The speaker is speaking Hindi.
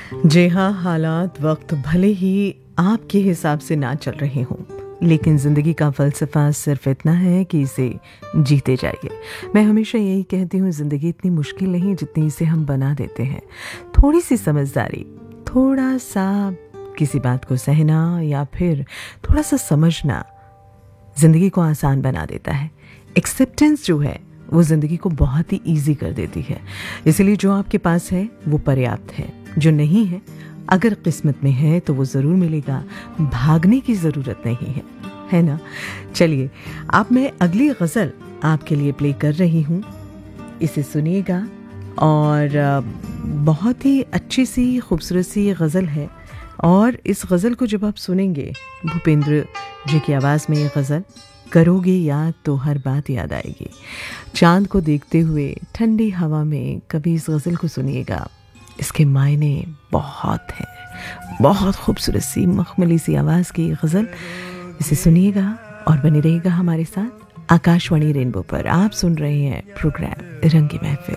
जी हाँ, हालात वक्त भले ही आपके हिसाब से ना चल रहे हों, लेकिन ज़िंदगी का फ़लसफ़ा सिर्फ़ इतना है कि इसे जीते जाइए। मैं हमेशा यही कहती हूँ, ज़िंदगी इतनी मुश्किल नहीं जितनी इसे हम बना देते हैं। थोड़ी-सी समझदारी, थोड़ा-सा किसी बात को सहना या फिर थोड़ा-सा समझना ज़िंदगी को आसान बना देता है। एक्सेप्टेंस जो है वो ज़िंदगी को बहुत ही ईज़ी कर देती है। इसलिए जो आपके पास है वो पर्याप्त है, जो नहीं है अगर किस्मत में है तो वो ज़रूर मिलेगा। भागने की ज़रूरत नहीं है ना? चलिए, अब मैं अगली गज़ल आपके लिए प्ले कर रही हूँ, इसे सुनिएगा। और बहुत ही अच्छी सी खूबसूरत सी गज़ल है। और इस गज़ल को जब आप सुनेंगे, भूपेंद्र जी की आवाज़ में ये गज़ल, करोगे याद तो हर बात याद आएगी। चांद को देखते हुए ठंडी हवा में कभी इस गज़ल को सुनिएगा। इसके मायने बहुत हैं। बहुत खूबसूरत सी मखमली सी आवाज़ की गज़ल, इसे सुनिएगा और बने रहिएगा हमारे साथ। आकाशवाणी रेनबो पर आप सुन रहे हैं प्रोग्राम रंगी महफिल।